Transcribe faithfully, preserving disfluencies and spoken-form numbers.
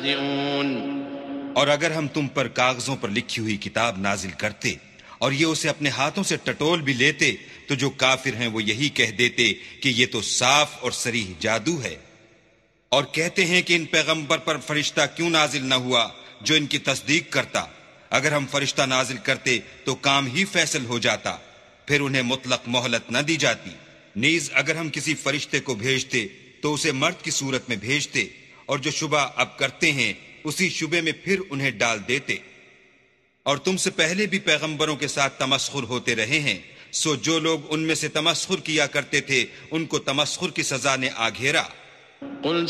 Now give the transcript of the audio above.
يستهزئون। और अगर हम तुम पर कागजों पर लिखी हुई किताब नाजिल करते और ये उसे अपने हाथों से टटोल भी लेते, तो जो काफिर हैं वो यही कह देते कि ये तो साफ और सरीह जादू है, और कहते हैं कि इन पैगंबर पर फरिश्ता क्यों नाजिल न हुआ जो इनकी तस्दीक करता। अगर हम फरिश्ता नाजिल करते तो काम ही फैसल हो जाता, फिर उन्हें मुतलक मोहलत न दी जाती। नीज अगर हम किसी फरिश्ते को भेजते तो उसे मर्द की सूरत में भेजते, और जो शुबा अब करते हैं उसी शुबे में फिर उन्हें डाल देते। और तुमसे पहले भी पैगंबरों के साथ तमस्खुर होते रहे हैं, सो जो लोग उनमें से तमस्खुर किया करते थे उनको तमस्खुर की सजा ने आ घेरा।